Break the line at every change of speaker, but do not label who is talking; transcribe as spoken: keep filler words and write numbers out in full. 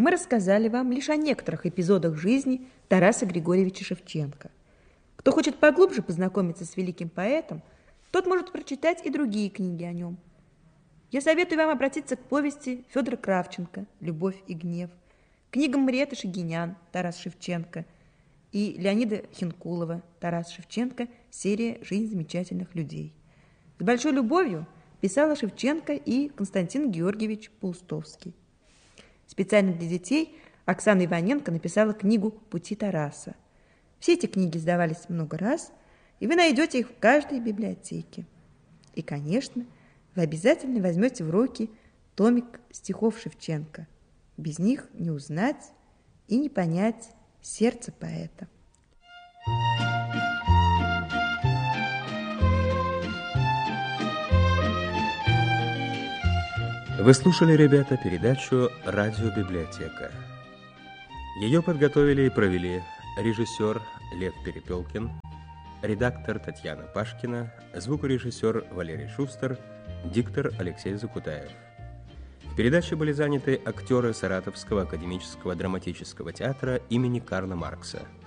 мы рассказали вам лишь о некоторых эпизодах жизни Тараса Григорьевича Шевченко. Кто хочет поглубже познакомиться с великим поэтом, тот может прочитать и другие книги о нем. Я советую вам обратиться к повести Федора Кравченко «Любовь и гнев», книгам Мариэтты Шагинян «Тарас Шевченко» и Леонида Хинкулова «Тарас Шевченко. Серия «Жизнь замечательных людей». С большой любовью писала Шевченко и Константин Георгиевич Паустовский. Специально для детей Оксана Иваненко написала книгу «Пути Тараса». Все эти книги издавались много раз, и вы найдете их в каждой библиотеке. И, конечно, вы обязательно возьмете в руки томик стихов Шевченко. Без них не узнать и не понять сердце поэта.
Вы слушали, ребята, передачу «Радиобиблиотека». Ее подготовили и провели режиссер Лев Перепелкин, редактор Татьяна Пашкина, звукорежиссер Валерий Шустер, диктор Алексей Закутаев. В передаче были заняты актеры Саратовского академического драматического театра имени Карла Маркса.